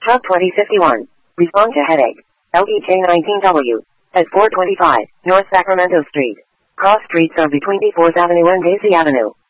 Hub 2051. Respond to headache. LEK19W. At 425, North Sacramento Street. Cross streets are between D4th Avenue and Daisy Avenue.